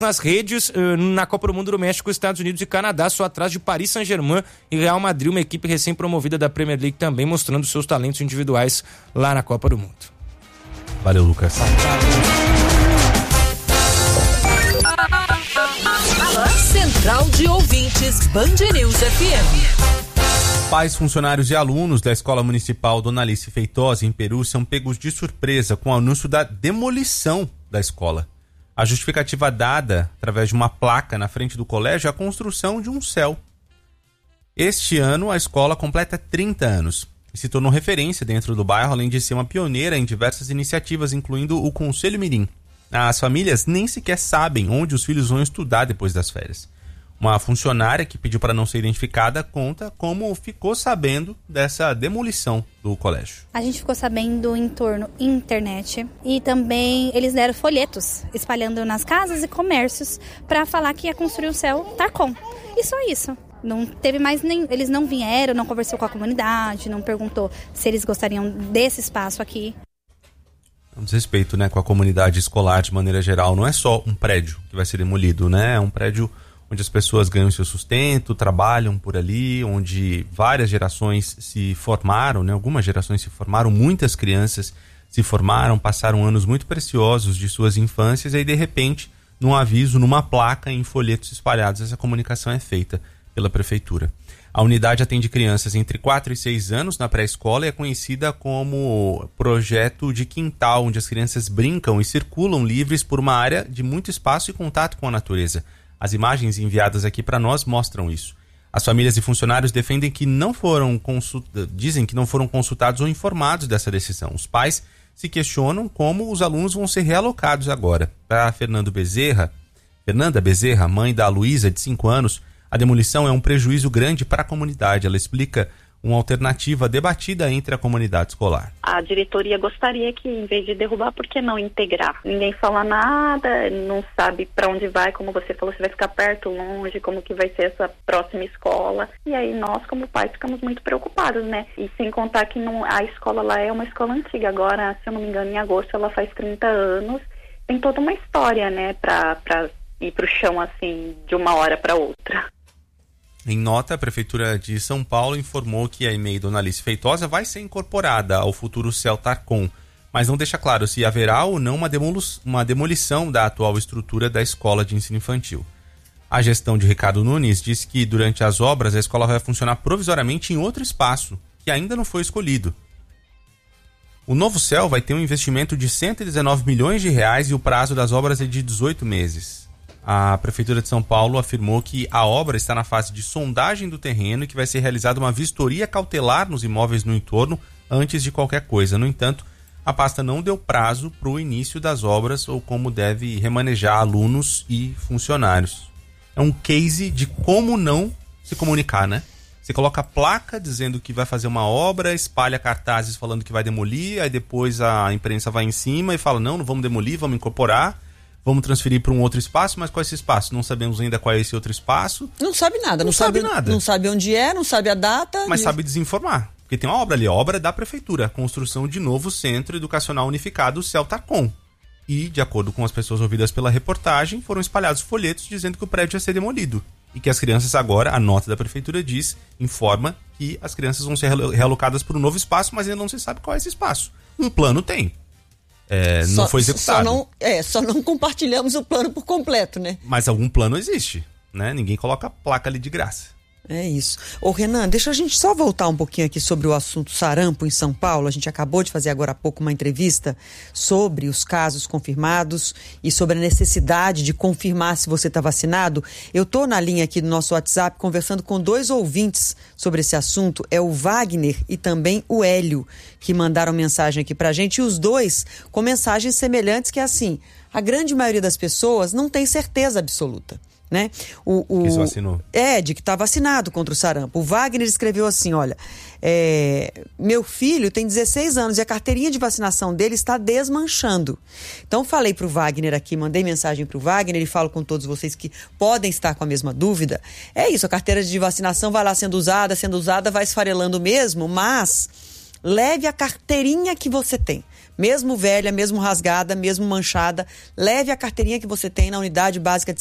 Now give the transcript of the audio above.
nas redes na Copa do Mundo do México, Estados Unidos e Canadá, só atrás de Paris Saint-Germain e Real Madrid, uma equipe recém-promovida da Premier League também mostrando seus talentos individuais lá na Copa do Mundo. Valeu, Lucas. Central de Ouvintes, Band News FM. Pais, funcionários e alunos da Escola Municipal Dona Alice Feitosa, em Peru, são pegos de surpresa com o anúncio da demolição da escola. A justificativa dada, através de uma placa na frente do colégio, é a construção de um céu. Este ano, a escola completa 30 anos e se tornou referência dentro do bairro, além de ser uma pioneira em diversas iniciativas, incluindo o Conselho Mirim. As famílias nem sequer sabem onde os filhos vão estudar depois das férias. Uma funcionária que pediu para não ser identificada conta como ficou sabendo dessa demolição do colégio. A gente ficou sabendo em torno internet e também eles deram folhetos espalhando nas casas e comércios para falar que ia construir o céu Tarcon. E só isso. Não teve mais nem, eles não vieram, não conversou com a comunidade, não perguntou se eles gostariam desse espaço aqui. Um desrespeito, né, com a comunidade escolar de maneira geral. Não é só um prédio que vai ser demolido, né? É um prédio onde as pessoas ganham seu sustento, trabalham por ali, onde várias gerações se formaram, né? Algumas gerações se formaram, muitas crianças se formaram, passaram anos muito preciosos de suas infâncias, e aí de repente, num aviso, numa placa, em folhetos espalhados, essa comunicação é feita pela prefeitura. A unidade atende crianças entre 4 e 6 anos na pré-escola e é conhecida como projeto de quintal, onde as crianças brincam e circulam livres por uma área de muito espaço e contato com a natureza. As imagens enviadas aqui para nós mostram isso. As famílias e funcionários defendem que dizem que não foram consultados ou informados dessa decisão. Os pais se questionam como os alunos vão ser realocados agora. Para Fernanda Bezerra, mãe da Luísa, de 5 anos, a demolição é um prejuízo grande para a comunidade. Ela explica uma alternativa debatida entre a comunidade escolar. A diretoria gostaria que, em vez de derrubar, por que não integrar? Ninguém fala nada, não sabe para onde vai, como você falou, se vai ficar perto, longe, como que vai ser essa próxima escola. E aí nós, como pais, ficamos muito preocupados, né? E sem contar que a escola lá é uma escola antiga. Agora, se eu não me engano, em agosto ela faz 30 anos. Tem toda uma história, né, para ir para o chão, assim, de uma hora para outra. Em nota, a Prefeitura de São Paulo informou que a EMEI Dona Alice Feitosa vai ser incorporada ao futuro céu Tarcon, mas não deixa claro se haverá ou não uma demolição da atual estrutura da escola de ensino infantil. A gestão de Ricardo Nunes diz que durante as obras a escola vai funcionar provisoriamente em outro espaço, que ainda não foi escolhido. O novo céu vai ter um investimento de 119 milhões de reais e o prazo das obras é de 18 meses. A Prefeitura de São Paulo afirmou que a obra está na fase de sondagem do terreno e que vai ser realizada uma vistoria cautelar nos imóveis no entorno antes de qualquer coisa. No entanto, a pasta não deu prazo para o início das obras ou como deve remanejar alunos e funcionários. É um case de como não se comunicar, né? Você coloca a placa dizendo que vai fazer uma obra, espalha cartazes falando que vai demolir, aí depois a imprensa vai em cima e fala, não vamos demolir, vamos incorporar. Vamos transferir para um outro espaço, mas qual é esse espaço? Não sabemos ainda qual é esse outro espaço. Não sabe nada. Não sabe nada. Não sabe onde é, não sabe a data. Mas sabe desinformar. Porque tem uma obra ali, a obra da Prefeitura, a construção de novo Centro Educacional Unificado, Céu Tarcon. E, de acordo com as pessoas ouvidas pela reportagem, foram espalhados folhetos dizendo que o prédio ia ser demolido. E que as crianças agora, a nota da Prefeitura informa que as crianças vão ser realocadas para um novo espaço, mas ainda não se sabe qual é esse espaço. Um plano tem. Não foi executado. Só não compartilhamos o plano por completo, né? Mas algum plano existe, né? Ninguém coloca a placa ali de graça. É isso. Ô Renan, deixa a gente só voltar um pouquinho aqui sobre o assunto sarampo em São Paulo. A gente acabou de fazer agora há pouco uma entrevista sobre os casos confirmados e sobre a necessidade de confirmar se você está vacinado. Eu estou na linha aqui do nosso WhatsApp conversando com 2 ouvintes sobre esse assunto. É o Wagner e também o Hélio, que mandaram mensagem aqui pra gente. E os dois com mensagens semelhantes, que é assim, a grande maioria das pessoas não tem certeza absoluta, né? Que se vacinou. De que está vacinado contra o sarampo. O Wagner escreveu assim, olha, meu filho tem 16 anos e a carteirinha de vacinação dele está desmanchando. Então falei pro Wagner aqui, mandei mensagem pro Wagner e falo com todos vocês que podem estar com a mesma dúvida. É isso, a carteira de vacinação vai lá sendo usada, vai esfarelando mesmo, mas leve a carteirinha que você tem. Mesmo velha, mesmo rasgada, mesmo manchada, leve a carteirinha que você tem na unidade básica de